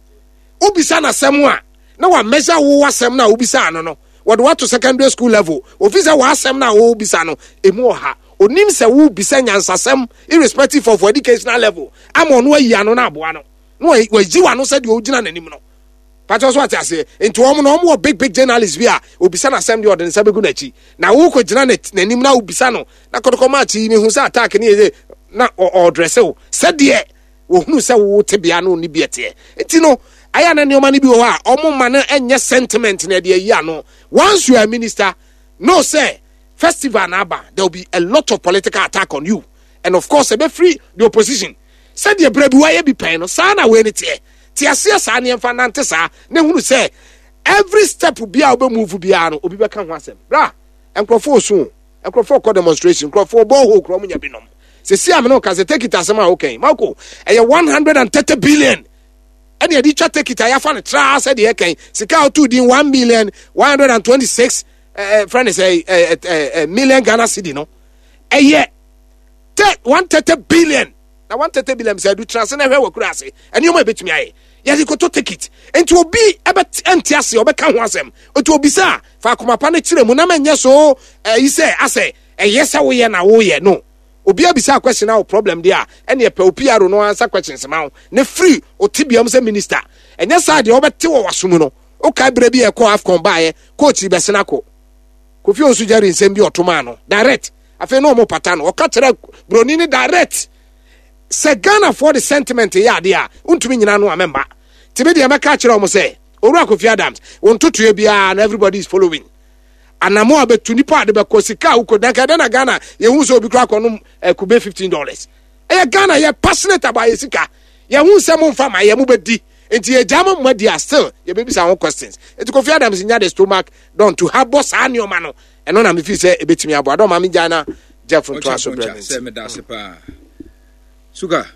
obisa na semwa na wa measure wo asem na obisa no no what what to secondary school level officer wa asem na wo obisa no emu oha onim se wo bisa nyansasem irrespective of educational level am on wa yi ano na aboa no no wa ji wa no se de ogina nanim no pato so atase enti wo no mo big big journalists bi a obisa na asem de odin se begu na chi na wo ko gina nanim na obisa no na kodoko ma chi mi hu se attack ni na o dress o se de wo hunu se wo tebia no ni biete enti no aya na ne omani bi wo ha omo ma na enye sentiment na de yi ano once you are a minister no say festival na aba there will be a lot of political attack on you and of course e be free the opposition said the brebi wa ye bi pen no sa na we ne tie tie ase sa ne mfa nante sa ne hunu say every step bia obe move bia no obi be ka ho asem bra enkrofo osu enkrofo ko demonstration enkrofo bo ho kro munya binom se si am no ka se take it asema okay mako e one hundred thirty billion and the teacher take it I found a trial said the okay sika two din one million one hundred twenty-six uh, friend is a, a, a, a million Ghana cedi no a year take one hundred thirty billion now one hundred thirty billion said do transfer na we kura ase and you may bet me aye yes you to take it and to be about entiase obeka ho asem to obisa fa komapa na kire mu na menye so you say ase e yes we ye na wo ye no obi abisa question now problem there and ye pe opiaro no answer questions ma ne free otibiam say minister enya side obete wo wasom no o kai bra bi e ko afcon ba ye coach be senako Kofi Osujari nsem bi otoma no direct afi no mo pata no o ka tere broni ni direct se Ghana for the sentiment ya de a untumi nyina no amemba tibe de me ka kire o mo say Owura Kofi Adams won totoe bia and everybody is following anamo abetu nipa de be kosika ukodanka de na Ghana ye hu so obi kra kono kube fifteen dollars e Ghana ye passionate about yesika ye hu se mo mfa ma ye mo bedi enti ye jama mo dia still ye be bisa one questions enti Kofi Adams nya the stomach don to have boss anioma no eno na me fi se ebetimi abo adon ma me jana Jeff nto aso brand se me da se pa sugar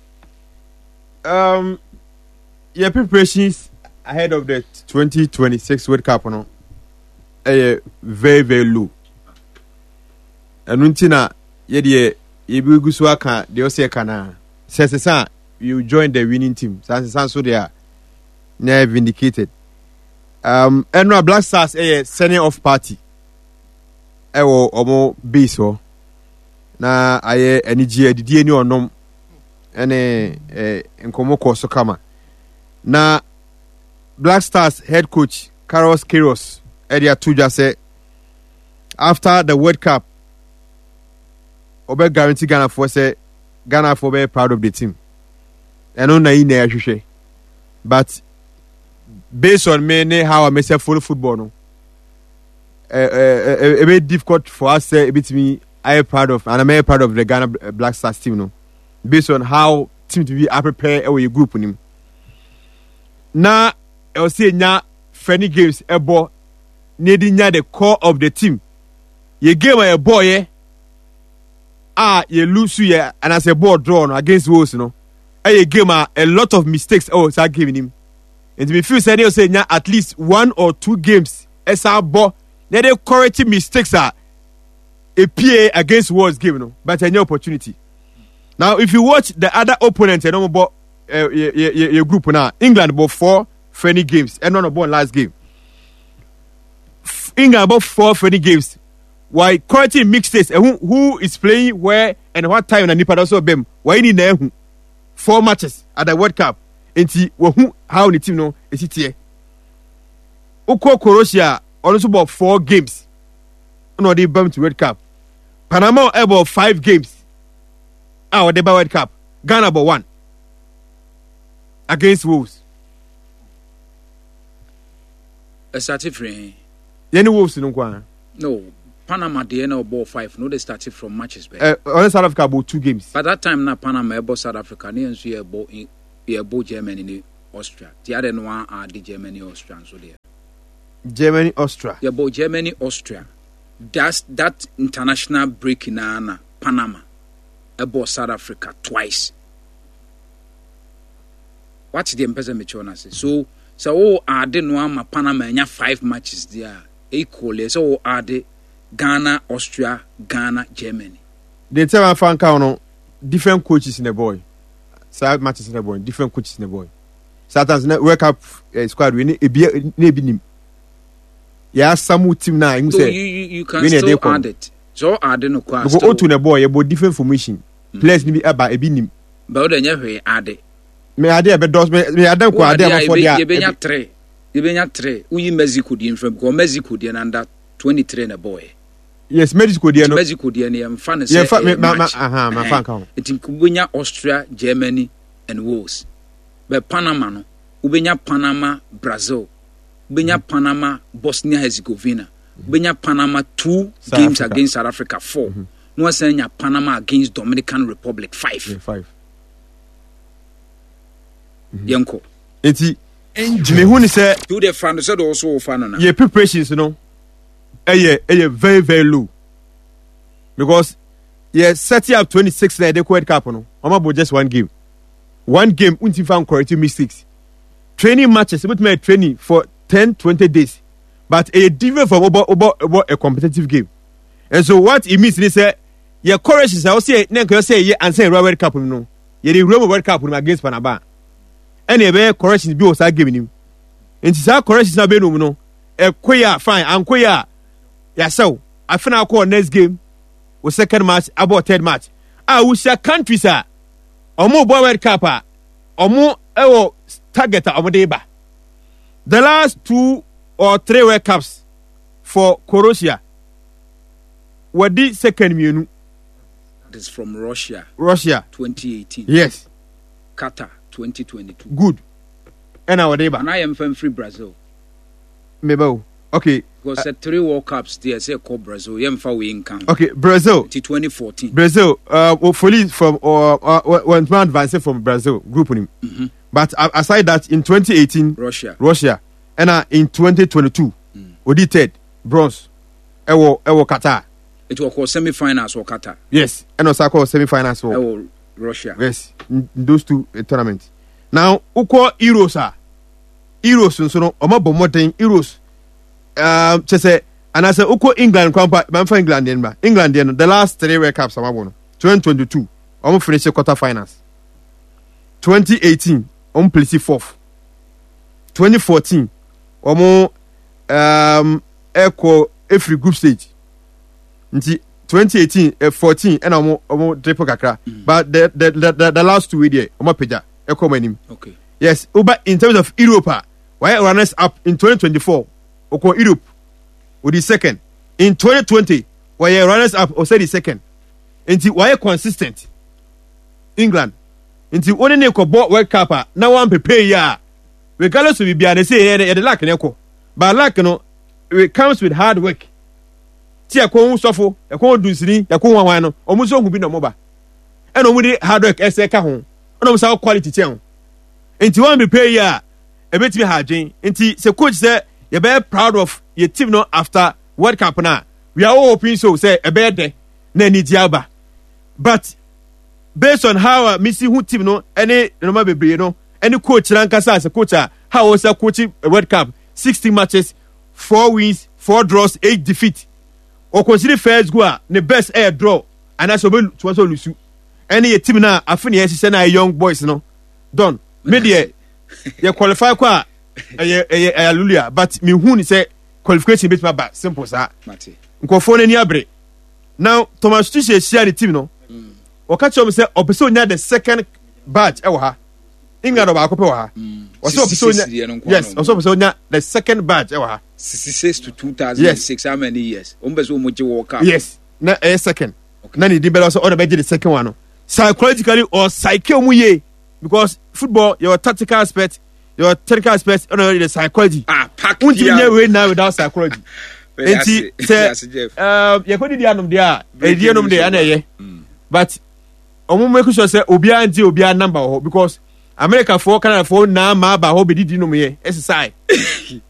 um your preparations ahead of the twenty twenty-six World Cup no eh very very low anuntina ye de ye bi gusu aka de o se kana se se sa you join the winning team so so so they are now vindicated um Enra Black Stars eh sending off party e wo omo base ho na aye eniji adidi ani onom ene eh nkomo koso kama na Black Stars head coach Carlos Queiroz Edia Tuja said after the World Cup Obe guarantee Ghana for say Ghana for be proud of the team. And on na but based on me how I myself follow football no uh, uh, uh, a bit difficult for us say a bit me I am proud of and I'm very proud of the Ghana Black Stars team no based on how team to be prepare our group on him. Na I will say nya friendly games ebo needing the core of the team. You game a boy, ah, you lose you, and as a ball drawn against Wolves, you know, a game a lot of mistakes. Oh, start giving him. And to be few said, you say at least one or two games. As our ball, they correcting mistakes are a P A against Wolves game, no, but a new opportunity. Now, if you watch the other opponents, you know about uh, your, your, your group now, England about four friendly games and none about last game. England about four friendly games. Why correcting mixed states? Who, who is playing where and what time na nipa also bem why ni na ehu four matches at the World Cup enti wo hu how the team no esitie uko Croatia also about four games no dey bam to World Cup. Panama about five games ah the World Cup. Ghana about one against Wolves. A started free. Any Wolves no kwa. No, Panama the N ball five. No, they started from matches. Uh, on South Africa about two games. By that time, na Panama about South Africa. Ni ensu ye about ye about Germany ni Austria. The other one are the Germany Austria so there. Germany Austria. Ye about Germany Austria. That's that international break in Anna Panama about South Africa twice. What's the emphasis me chona say? So so oh add no ama Panama nya five matches there equally. So oh add Ghana, Austria, Ghana, Germany. They tell my fan count different coaches in the boy. Side matches in the boy, different coaches in the boy. Sometimes World Cup uh, squad we need be need yeah, some team now. You, so you, you, you can still add it. So add no class. Go to the boy about different formation. Mm. Players ni be about a binim. But then you add it. Me add it, but those me me add them ko add them for there. You be nya three. You be nya three. We Mexico di from because Mexico di under twenty-three na boy. Yes, Mexico di no. Mexico di na am fan say. Yeah, fa me ma aha, ma fan count. It include Austria, Germany and Wales. But Panama no. Ubenya Panama, Brazil. Ubenya mm-hmm. Panama, Bosnia Herzegovina. Mm-hmm. Ubenya Panama two South games Africa. Against South Africa four. Mm-hmm. No saying Panama against Dominican Republic five. Yeah, five. Mm-hmm. Yanko. Eti me hu ni say do the fan so also fan na. Your preparations you know. Eh eh very very low. Because yeah setting up twenty-six na the World Cup no. Omo just one game. One game unti fan correct mistakes. Training matches about my training for ten twenty days. But a different from about, about, about a competitive game. And so what it means is that your courage is I say na say yeah and say World Cup no. You the World Cup against Panama. And a very courage is be was giving him. And so courage is na be no no. E koya fine and koya. Yeah so I final call next game or second match about third match. Ah we share countries ah. Omo World Cup ah. Omo ewo target omo dey ba. The last two or three World Cups for Croatia were the second menu. This is from Russia. Russia. twenty eighteen. Yes. Qatar twenty twenty-two. Good. And our neighbor. And I am from free Brazil. Maybe. Okay. Because uh, three World Cups there say called Brazil. You am we in count. Okay, Brazil. twenty fourteen. Brazil. Uh, hopefully from or uh, uh, when man advanced from Brazil group on him. Mm-hmm. But uh, aside that, in twenty eighteen, Russia. Russia. And uh, in twenty twenty-two, mm. we did third bronze. Ewo ewo Qatar. It was called semi-finals for Qatar. Yes, and also called semi-finals for ewo Russia. Yes, in, in those two uh, tournaments. Now, uko Euros ah, Euros so no omo bo modern Euros. Um, just say and I say uko England kwampa, man for England den ba. England den the last three World Cups am no. twenty twenty-two, omo finish quarter finals. twenty eighteen, omo place fourth. twenty fourteen, omo um echo every group stage. Nti twenty eighteen, uh, fourteen, and omo omo triple kakra. Mm. But the the, the the the last two we there, omo peja echo manim. Okay. Yes, but in terms of Europa, why runners up in twenty twenty-four? Oko Europe, with the second. In twenty twenty, why runners up or say the second. Nti why consistent? England. Nti only ne ko World Cup now one prepare ya. Regardless of be they say yeah the lack neko. But lack no it comes with hard work. Ti akon sofo, akon dunsini, akon wanwan no. Omo so hu bi no moba. E no mu di hard work ese ka ho. Ono mo sa quality che ho. Nti one prepare ya e betimi ha adwen. Nti se coach say you be proud of your team no after World Cup na. We are all hoping so say e be de na ni diaba. But based on how uh, Missy who team no any no ma bebre no any coach rankasa as a coach how was coaching a World Cup sixty matches, four wins, four draws, eight defeat. Or consider first go the best air draw and that's over to also lose. Any team na afini yes na young boys no done. Media you qualify kwa eh eh hallelujah but me who ni say qualification bit my back simple sir. Mate. Nko phone ni abre. Now Thomas Tuchel share the team no. wɔka kyerɛ m sɛ ɔpɛ sɛ onya the second batch ɛwɔ ha England ɔbaako pɛ wɔ ha ɔsɛ ɔpɛ sɛ onya yes ɔsɛ ɔpɛ sɛ onya the second batch ɛwɔ ha sixty-six to two thousand six how many years ɔmo bɛ sɛ ɔmo gye World Cup yes na ɛyɛ second na ne di bɛlɛ ɔsɛ ɔna bɛgye the second one no psychologically or psyche ɔmo yie because football your tactical aspect your technical aspect ɔna the psychology ah pack won't you nye way now without psychology enti sɛ yɛkɔdi di anom deɛ a ɛdi anom deɛ ɛna ɛyɛ but ɔmo make sure sɛ obiara nti obiara number wɔ hɔ because America for Canada for na ma ba hɔ bɛdidi nom yɛ exercise